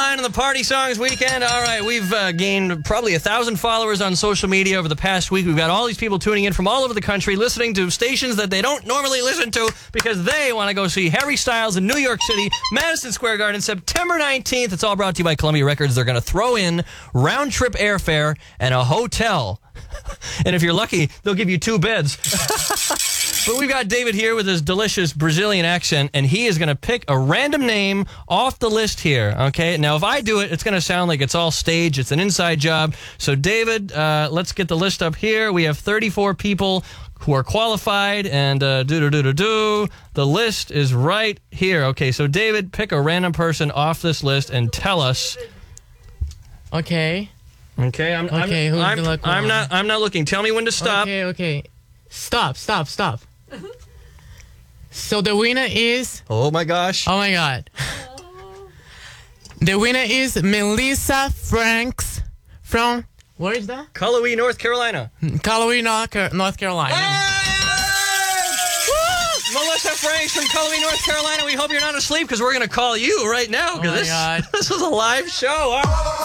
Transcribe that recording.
line on the Party Songs weekend. All right, we've gained probably 1,000 followers on social media over the past week. We've got all these people tuning in from all over the country, listening to stations that they don't normally listen to because they want to go see Harry Styles in New York City, Madison Square Garden, September 19th. It's all brought to you by Columbia Records. They're going to throw in round-trip airfare and a hotel. And if you're lucky, they'll give you 2 beds. But we've got David here with his delicious Brazilian accent, and he is going to pick a random name off the list here, okay? Now, if I do it, it's going to sound like it's all staged. It's an inside job. So, David, let's get the list up here. We have 34 people who are qualified, and the list is right here. Okay, so, David, pick a random person off this list and tell us. Okay. Okay, I'm not looking. Tell me when to stop. Okay. Stop. So the winner is... Oh, my gosh. Oh, my God. The winner is Melissa Franks from... Where is that? Cullowhee, North Carolina. Cullowhee, North Carolina. Melissa Franks from Cullowhee, North Carolina. We hope you're not asleep because we're going to call you right now. Oh, my God. This is a live show.